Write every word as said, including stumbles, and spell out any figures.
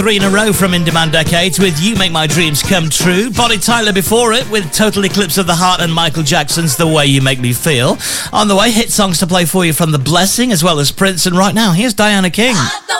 Three in a row from In Demand Decades with You Make My Dreams Come True. Bonnie Tyler before it with Total Eclipse of the Heart and Michael Jackson's The Way You Make Me Feel. On the way, hit songs to play for you from The Blessing as well as Prince. And right now, here's Diana King.